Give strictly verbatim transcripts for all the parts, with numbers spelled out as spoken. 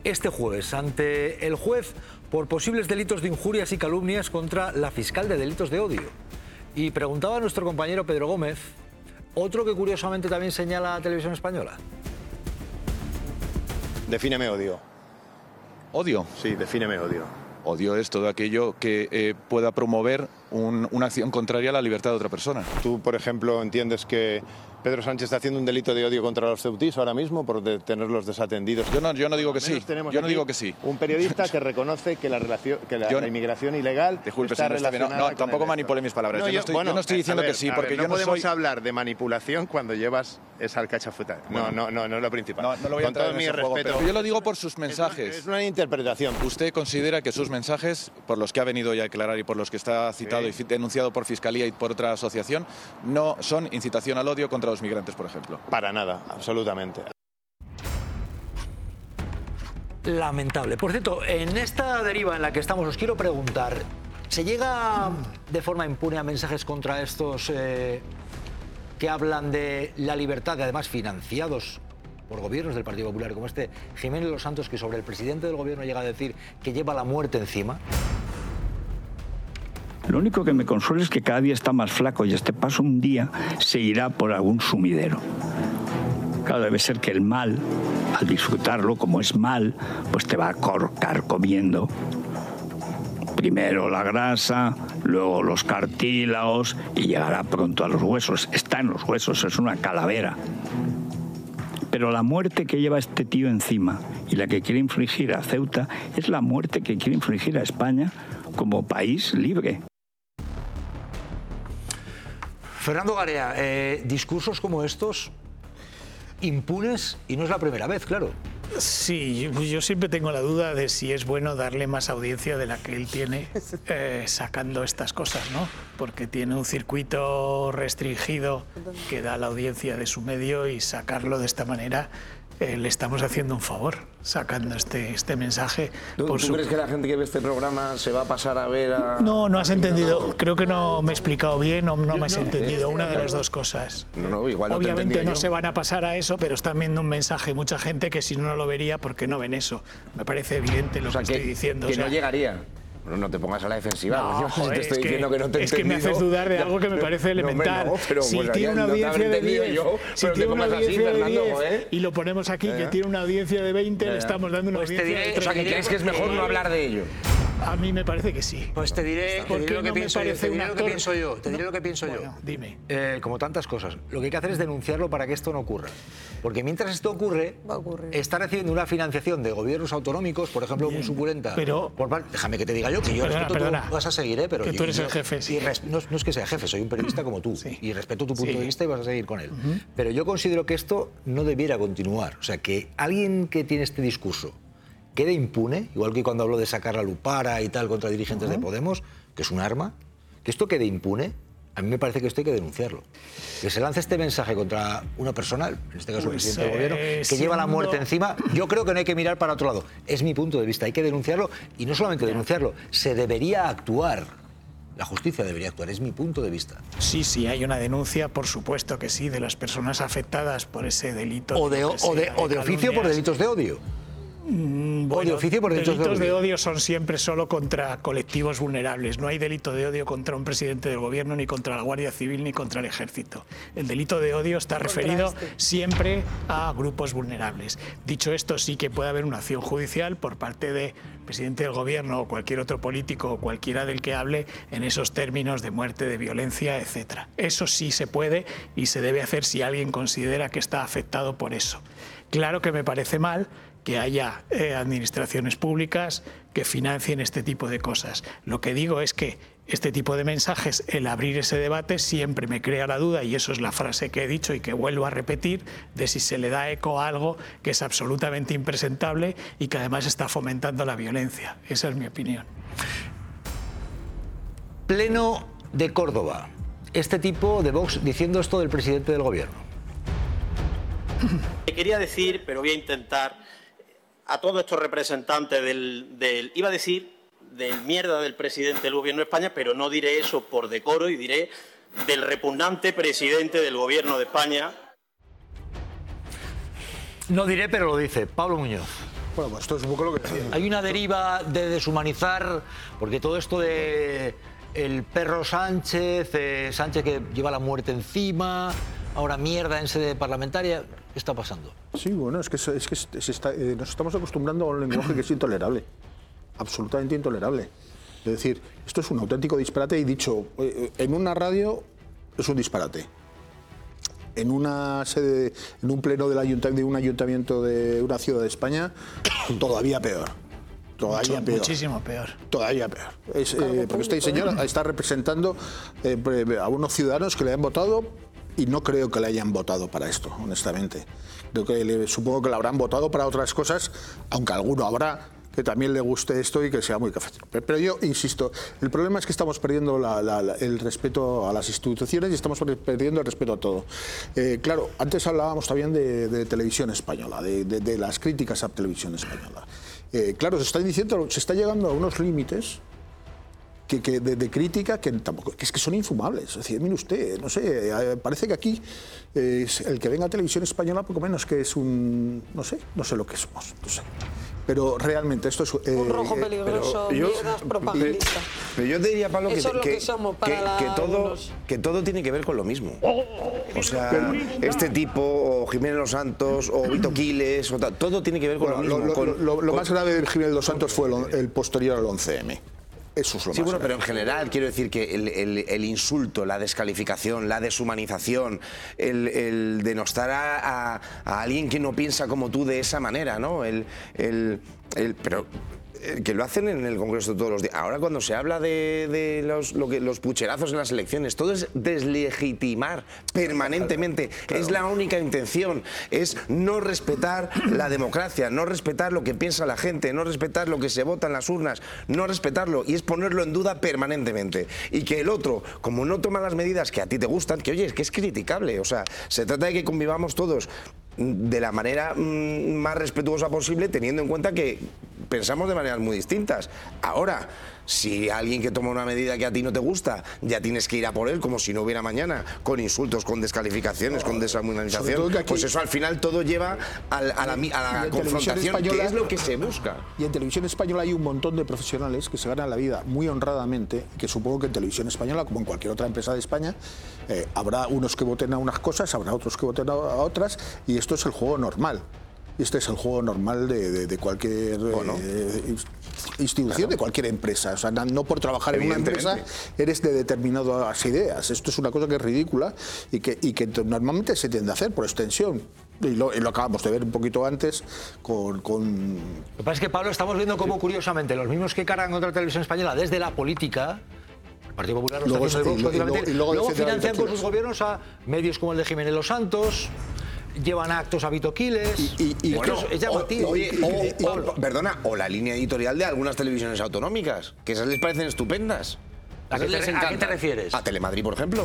este jueves ante el juez por posibles delitos de injurias y calumnias contra la fiscal de delitos de odio. Y preguntaba a nuestro compañero Pedro Gómez, otro que curiosamente también señala la televisión española. Defíneme odio. ¿Odio? Sí, defíneme odio. Odio es todo aquello que eh, pueda promover un, una acción contraria a la libertad de otra persona. ¿Tú, por ejemplo, entiendes que Pedro Sánchez está haciendo un delito de odio contra los ceutís ahora mismo por de tenerlos desatendidos? Yo no, yo no digo que sí. Yo no digo que sí. Un periodista que reconoce que la, relación, que la, yo, la inmigración ilegal disculpe, está señor, relacionada no, no, con tampoco manipule mis palabras. No, yo, yo, no estoy, bueno, yo no estoy diciendo ver, que sí, ver, porque no yo no podemos soy... hablar de manipulación cuando llevas esa alcachafuta. No, Bueno. no, no, no es lo principal. No, no lo voy a con todo mi respeto. respeto. Pero yo lo digo por sus mensajes. Es una, es una interpretación. ¿Usted considera que sus mensajes, por los que ha venido ya a declarar y por los que está citado sí. y denunciado por Fiscalía y por otra asociación, no son incitación al odio contra los migrantes, por ejemplo? Para nada, absolutamente. Lamentable. Por cierto, en esta deriva en la que estamos os quiero preguntar, ¿se llega de forma impune a mensajes contra estos eh, que hablan de la libertad y además financiados por gobiernos del Partido Popular, como este Jiménez Los Santos, que sobre el presidente del gobierno llega a decir que lleva la muerte encima? Lo único que me consuela es que cada día está más flaco y este paso un día se irá por algún sumidero. Claro, debe ser que el mal, al disfrutarlo como es mal, pues te va a corcar comiendo. Primero la grasa, luego los cartílagos y llegará pronto a los huesos. Está en los huesos, es una calavera. Pero la muerte que lleva este tío encima y la que quiere infligir a Ceuta es la muerte que quiere infligir a España como país libre. Fernando Garea, eh, discursos como estos impunes, y no es la primera vez, claro. Sí, yo siempre tengo la duda de si es bueno darle más audiencia de la que él tiene eh, sacando estas cosas, ¿no? Porque tiene un circuito restringido que da la audiencia de su medio y sacarlo de esta manera eh, le estamos haciendo un favor sacando este, este mensaje. ¿Tú, por ¿tú su... crees que la gente que ve este programa se va a pasar a ver a...? No, no has entendido. Creo que no me he explicado bien o no me has entendido. Una de las dos cosas. No, no, igual no Obviamente no yo. se van a pasar a eso, pero están viendo un mensaje mucha gente que si no, no lo vería porque no ven eso. Me parece evidente lo o sea, que, que estoy diciendo. Que o sea, no llegaría. Bueno, no te pongas a la defensiva. No, joder, te estoy es que, diciendo que no te he es que me haces dudar de algo que me parece elemental. No, no, pero, si pues, tiene una no audiencia de diez, yo, si tiene una audiencia así, de Fernando, diez ¿eh? y lo ponemos aquí, ¿Eh? que tiene una audiencia de veinte, ¿Eh? le estamos dando una Pues te audiencia diré, de O sea, que crees que es mejor no hablar de ello. A mí me parece que sí. Pues te diré, te diré lo que no me pienso yo, parece te diré un lo que actor- pienso yo, te diré lo que pienso Bueno, yo. dime. Eh, como tantas cosas, lo que hay que hacer es denunciarlo para que esto no ocurra. Porque mientras esto ocurre, Va a ocurrir. está recibiendo una financiación de gobiernos autonómicos, por ejemplo, Bien, muy suculenta. pero- por par- déjame que te diga yo, que yo Perdona, respeto perdona. tu... Vas a seguir, ¿eh? Pero Que yo- tú eres yo- el jefe, y sí. res- no, no es que sea jefe, soy un periodista como tú. Sí. Y respeto tu punto Sí. de vista y vas a seguir con él. Pero yo considero que esto no debiera continuar. O sea, que alguien que tiene este discurso quede impune, igual que cuando hablo de sacar la lupara y tal contra dirigentes de Podemos, que es un arma, que esto quede impune, a mí me parece que esto hay que denunciarlo. Que se lance este mensaje contra una persona, en este caso el Pues, presidente del eh, gobierno, que lleva la siendo- muerte encima, yo creo que no hay que mirar para otro lado. Es mi punto de vista, hay que denunciarlo y no solamente denunciarlo, se debería actuar. La justicia debería actuar, es mi punto de vista. Sí, sí, hay una denuncia, por supuesto que sí, de las personas afectadas por ese delito. O de, lo o que sea, de, o de oficio por calumnias. delitos de odio. Mm, o de oficio por delitos de delitos de odio. odio son siempre solo contra colectivos vulnerables. No hay delito de odio contra un presidente del gobierno, ni contra la Guardia Civil, ni contra el Ejército. El delito de odio está Contra referido este. siempre a grupos vulnerables. Dicho esto, sí que puede haber una acción judicial por parte del presidente del gobierno o cualquier otro político o cualquiera del que hable en esos términos de muerte, de violencia, etcétera. Eso sí se puede y se debe hacer si alguien considera que está afectado por eso. Claro que me parece mal que haya eh, administraciones públicas que financien este tipo de cosas. Lo que digo es que este tipo de mensajes, el abrir ese debate, siempre me crea la duda, y eso es la frase que he dicho y que vuelvo a repetir, de si se le da eco a algo que es absolutamente impresentable y que además está fomentando la violencia. Esa es mi opinión. Pleno de Córdoba. Este tipo de Vox diciendo esto del presidente del gobierno. Quería decir, pero voy a intentar, a todos estos representantes del, del, iba a decir, del mierda del presidente del gobierno de España, pero no diré eso por decoro y diré del repugnante presidente del gobierno de España. No diré, pero lo dice Pablo Muñoz. Bueno, pues esto es un poco lo que decía. Hay una deriva de deshumanizar, porque todo esto de el perro Sánchez, eh, Sánchez que lleva la muerte encima, ahora mierda en sede parlamentaria, ¿qué está pasando? Sí, bueno, es que, es que se está, eh, nos estamos acostumbrando a un lenguaje que es intolerable, absolutamente intolerable. Es decir, esto es un auténtico disparate y dicho eh, en una radio es un disparate. En una sede, en un pleno del ayuntamiento, de un ayuntamiento de una ciudad de España, todavía peor. Todavía Mucho, peor. Muchísimo peor. Todavía peor. Es, eh, porque este señor está representando eh, a unos ciudadanos que le han votado y no creo que le hayan votado para esto, honestamente. Creo que le, supongo que le habrán votado para otras cosas, aunque alguno habrá que también le guste esto y que sea muy cafetero. Pero yo insisto, el problema es que estamos perdiendo la, la, la, el respeto a las instituciones y estamos perdiendo el respeto a todo. Eh, claro, antes hablábamos también de, de televisión española, de, de, de las críticas a televisión española. Eh, claro, se está diciendo, se está llegando a unos límites que, que de, de crítica que, tampoco, que es que son infumables. Es decir, mire usted, no sé, parece que aquí eh, el que venga a televisión española poco menos que es un, no sé, no sé lo que somos, no sé. Pero realmente esto es... Eh, un rojo peligroso, pero yo, mierdas propagandista. Pero, pero yo te diría, Pablo, que, Eso es lo que, que somos para que, la, que, todo, algunos. que todo tiene que ver con lo mismo. O sea, este tipo, o Jiménez Los Santos, o Vito Quiles, o tal, todo tiene que ver con bueno, lo mismo. Lo, con, lo, lo, lo con, más grave de Jiménez Los Santos fue el, el posterior al once eme. Eso es lo sí, más bueno, grave. pero en general quiero decir que el, el, el insulto, la descalificación, la deshumanización, el, el denostar a, a, a alguien que no piensa como tú de esa manera, ¿no? El, el, el, pero que lo hacen en el Congreso todos los días. Ahora cuando se habla de, de los, lo que, los pucherazos en las elecciones, todo es deslegitimar permanentemente. Claro, claro. Es la única intención, es no respetar la democracia, no respetar lo que piensa la gente, no respetar lo que se vota en las urnas, no respetarlo, y es ponerlo en duda permanentemente. Y que el otro, como no toma las medidas que a ti te gustan, que oye, es que es criticable, o sea, se trata de que convivamos todos de la manera mmm, más respetuosa posible, teniendo en cuenta que pensamos de maneras muy distintas. Ahora, si alguien que toma una medida que a ti no te gusta, ya tienes que ir a por él como si no hubiera mañana, con insultos, con descalificaciones, con deshumanización, aquí, pues eso al final todo lleva al, a la, a la confrontación, que es lo que se busca. Y en Televisión Española hay un montón de profesionales que se ganan la vida muy honradamente, que supongo que en Televisión Española, como en cualquier otra empresa de España, eh, habrá unos que voten a unas cosas, habrá otros que voten a otras, y esto es el juego normal. Este es el juego normal de, de, de cualquier bueno, eh, institución, claro. de cualquier empresa. O sea, no por trabajar en una empresa eres de determinadas ideas. Esto es una cosa que es ridícula y que, y que normalmente se tiende a hacer por extensión. Y lo, y lo acabamos de ver un poquito antes con, con... Lo que pasa es que, Pablo, estamos viendo cómo, curiosamente, los mismos que cargan contra la televisión española desde la política, el Partido Popular, los luego, Vox, y, y, luego, y luego, luego financian con sus gobiernos a medios como el de Jiménez Los Santos, llevan actos a Vito Quiles. Y, y, y bueno, es, es llamativo. O, oye, o, o, o, perdona, o la línea editorial de algunas televisiones autonómicas, que esas les parecen estupendas. ¿A qué, te, ¿A qué te refieres? A Telemadrid, por ejemplo.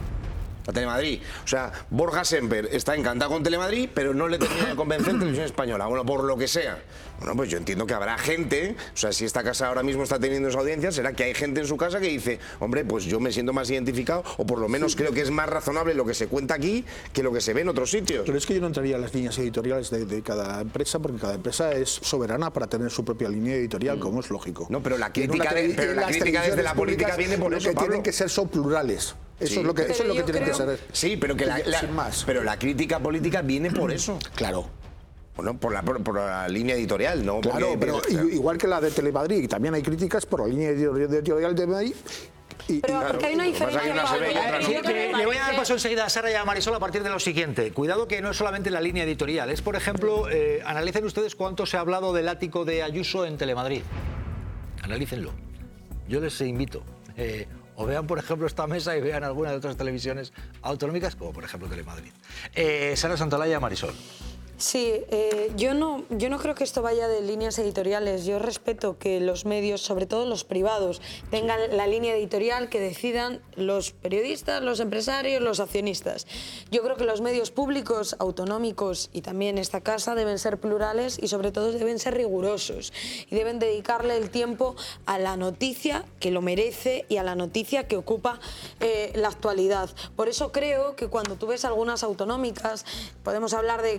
A Telemadrid. O sea, Borja Semper está encantado con Telemadrid, pero no le termina de convencer Televisión Española. Bueno, por lo que sea. Bueno, pues yo entiendo que habrá gente, o sea, si esta casa ahora mismo está teniendo esa audiencia, será que hay gente en su casa que dice, hombre, pues yo me siento más identificado, o por lo menos creo que es más razonable lo que se cuenta aquí que lo que se ve en otros sitios. Pero es que yo no entraría en las líneas editoriales de, de cada empresa, porque cada empresa es soberana para tener su propia línea editorial, mm. como es lógico. No, pero la crítica, de, pero la crítica desde la política viene por eso, Lo que Pablo. tienen que ser son plurales. Eso sí. es lo que, eso es lo que tienen creo... que ser. Sí, pero que la, la, sin más. Pero la crítica política viene por eso. Claro. Bueno, por la, por, por la línea editorial, ¿no? Claro, porque, pero pero, igual que la de Telemadrid, también hay críticas por la línea editorial de Madrid. Y, pero y, porque hay una diferencia. Hay una Pablo, ve, ya, sí, que le voy a dar paso enseguida a Sara y a Marisol a partir de lo siguiente. Cuidado que no es solamente la línea editorial. Es, por ejemplo, eh, analicen ustedes cuánto se ha hablado del ático de Ayuso en Telemadrid. Analícenlo. Yo les invito. Eh, O vean, por ejemplo, esta mesa y vean algunas de otras televisiones autonómicas, como por ejemplo Telemadrid. Eh, Sara Santolaya, Marisol. Sí, eh, yo, no, yo no creo que esto vaya de líneas editoriales. Yo respeto que los medios, sobre todo los privados, tengan la línea editorial que decidan los periodistas, los empresarios, los accionistas. Yo creo que los medios públicos, autonómicos y también esta casa deben ser plurales y sobre todo deben ser rigurosos y deben dedicarle el tiempo a la noticia que lo merece y a la noticia que ocupa eh, la actualidad. Por eso creo que cuando tú ves algunas autonómicas, podemos hablar de que Telemadrid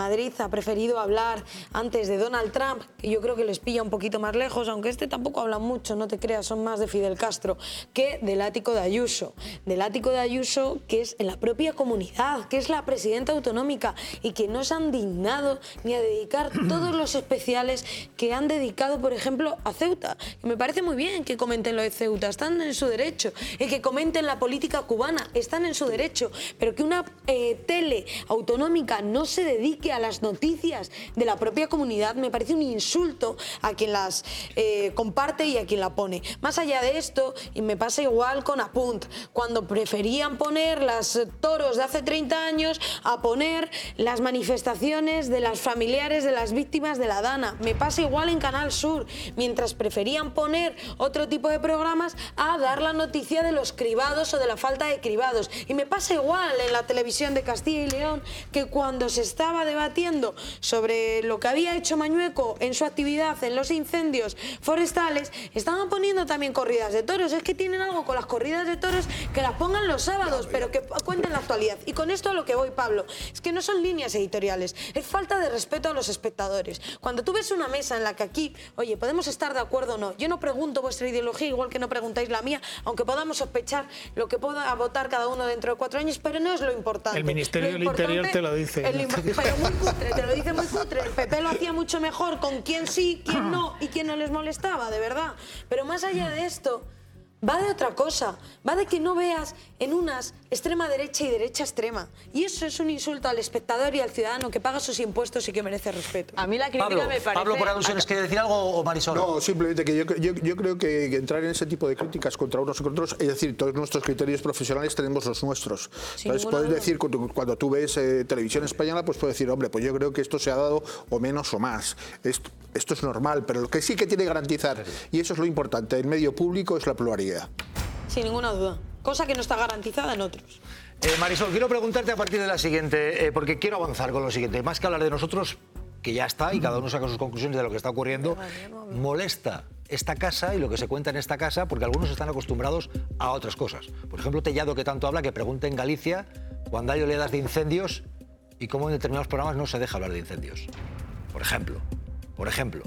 Madrid ha preferido hablar antes de Donald Trump, que yo creo que les pilla un poquito más lejos, aunque este tampoco habla mucho, no te creas, son más de Fidel Castro, que del ático de Ayuso. Del ático de Ayuso, que es en la propia comunidad, que es la presidenta autonómica y que no se han dignado ni a dedicar todos los especiales que han dedicado, por ejemplo, a Ceuta. Que me parece muy bien que comenten lo de Ceuta, están en su derecho. Y que comenten la política cubana, están en su derecho. Pero que una eh, tele autonómica no se dedique a las noticias de la propia comunidad me parece un insulto a quien las eh, comparte y a quien la pone. Más allá de esto, y me pasa igual con Apunt, cuando preferían poner las toros de hace treinta años a poner las manifestaciones de las familiares de las víctimas de la Dana. Me pasa igual en Canal Sur, mientras preferían poner otro tipo de programas a dar la noticia de los cribados o de la falta de cribados. Y me pasa igual en la televisión de Castilla y León, que cuando se estaba debatiendo sobre lo que había hecho Mañueco en su actividad en los incendios forestales, estaban poniendo también corridas de toros. Es que tienen algo con las corridas de toros, que las pongan los sábados, pero que cuenten la actualidad. Y con esto a lo que voy, Pablo, es que no son líneas editoriales, es falta de respeto a los espectadores. Cuando tú ves una mesa en la que aquí, oye, podemos estar de acuerdo o no, yo no pregunto vuestra ideología, igual que no preguntáis la mía, aunque podamos sospechar lo que pueda votar cada uno dentro de cuatro años, pero no es lo importante. El Ministerio del Interior te lo dice. El, pero muy cutre, te lo dice muy cutre. El P P lo hacía mucho mejor con quién sí, quién no y quién no les molestaba, de verdad. Pero más allá de esto, va de otra cosa, va de que no veas en unas extrema derecha y derecha extrema. Y eso es un insulto al espectador y al ciudadano que paga sus impuestos y que merece respeto. A mí la crítica Pablo, me parece... Pablo, por alusiones, ¿quiere decir algo o Marisol? No, simplemente que yo, yo, yo creo que, que entrar en ese tipo de críticas contra unos y contra otros, es decir, todos nuestros criterios profesionales tenemos los nuestros. Sin Entonces puedes duda. decir, cuando, cuando tú ves eh, televisión española, pues puedes decir, hombre, pues yo creo que esto se ha dado o menos o más. Esto, esto es normal, pero lo que sí que tiene que garantizar, y eso es lo importante, el medio público es la pluralidad. Sin ninguna duda. Cosa que no está garantizada en otros. Eh, Marisol, quiero preguntarte a partir de la siguiente, eh, porque quiero avanzar con lo siguiente. Más que hablar de nosotros, que ya está, y cada uno saca sus conclusiones de lo que está ocurriendo, molesta esta casa y lo que se cuenta en esta casa, porque algunos están acostumbrados a otras cosas. Por ejemplo, Tellado, que tanto habla, que pregunta en Galicia, cuando hay oleadas de incendios, y cómo en determinados programas no se deja hablar de incendios. Por ejemplo. Por ejemplo.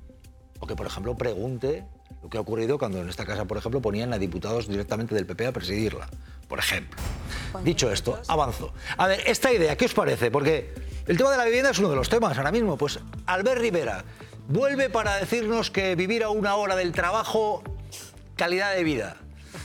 O que, por ejemplo, pregunte lo que ha ocurrido cuando en esta casa, por ejemplo, ponían a diputados directamente del P P a presidirla, por ejemplo. Dicho esto, avanzo. A ver, esta idea, ¿qué os parece? Porque el tema de la vivienda es uno de los temas ahora mismo. Pues Albert Rivera vuelve para decirnos que vivir a una hora del trabajo, calidad de vida.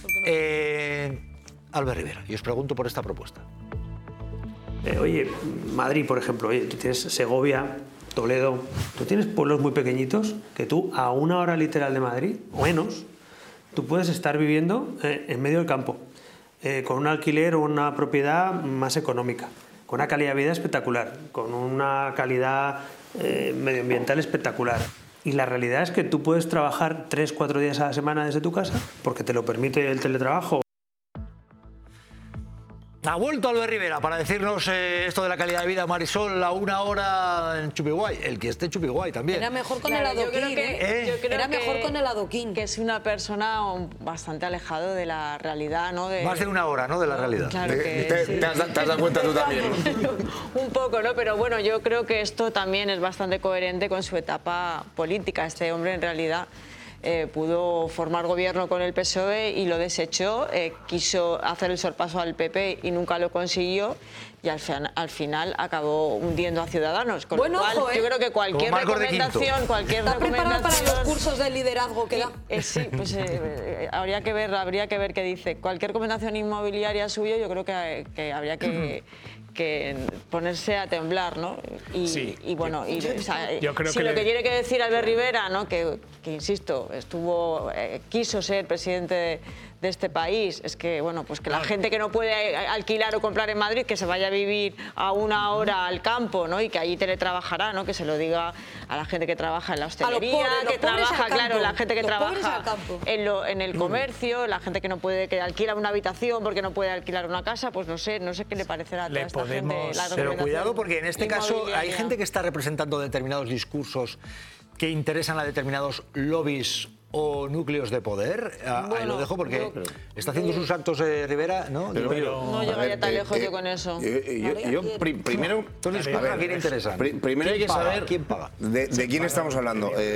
Eh, Albert Rivera, y os pregunto por esta propuesta. Eh, oye, Madrid, por ejemplo, oye, tú tienes Segovia, Toledo, tú tienes pueblos muy pequeñitos que tú a una hora literal de Madrid, o menos, tú puedes estar viviendo eh, en medio del campo, eh, con un alquiler o una propiedad más económica, con una calidad de vida espectacular, con una calidad eh, medioambiental espectacular. Y la realidad es que tú puedes trabajar tres, cuatro días a la semana desde tu casa, porque te lo permite el teletrabajo. Ha vuelto Albert Rivera para decirnos eh, esto de la calidad de vida, Marisol, a una hora en Chupiguay. El que esté en Chupiguay también. Era mejor con Claro, el yo adoquín, creo que- ¿eh? yo creo Era que- mejor con el adoquín. Que es una persona bastante alejado de la realidad, ¿no? De, Más de una hora, ¿no?, de la realidad. Claro que Te, sí. te has, te has dado cuenta tú también, ¿no? Un poco, ¿no? Pero bueno, yo creo que esto también es bastante coherente con su etapa política. Este hombre en realidad eh, pudo formar gobierno con el P S O E y lo desechó, eh, quiso hacer el sorpaso al P P y nunca lo consiguió, y al, fin- al final acabó hundiendo a Ciudadanos. Con Buen lo cual, ojo, ¿eh? yo creo que cualquier Como Marcos de Quinto. recomendación, cualquier Está preparado para recomendación... los cursos de liderazgo que da. Eh, sí, pues eh, eh, habría que ver, habría que ver qué dice. Cualquier recomendación inmobiliaria suya, yo creo que, que habría que, que ponerse a temblar, ¿no? Y, Sí. y bueno, y, o sea, Yo creo si que lo le- que tiene que decir Albert Rivera, ¿no? Que, que insisto, estuvo, eh, quiso ser presidente de, de este país, es que bueno, pues que la gente que no puede alquilar o comprar en Madrid, que se vaya a vivir a una hora al campo, ¿no? Y que allí teletrabajará, ¿no? Que se lo diga a la gente que trabaja en la hostelería, pobres, los que pobres trabaja, al claro, campo. la gente que Los pobres trabaja al campo. en, lo, en el comercio, la gente que no puede, que alquila una habitación porque no puede alquilar una casa, pues no sé, no sé qué le parecerá a toda Le esta podemos- gente. la Pero recomendación cuidado, porque en este caso hay inmobiliaria. gente que está representando determinados discursos que interesan a determinados lobbies o núcleos de poder? Ah, ahí lo dejo porque yo- está haciendo sus actos eh, Rivera, ¿no? Pero- Digo yo. No llegaría tan lejos yo con eso. Eh, yo, yo pri- primero, Entonces, a ver, ¿quién interesa? pri- primero hay ¿Quién que paga? saber ¿Quién paga? de, de quién estamos hablando. Eh,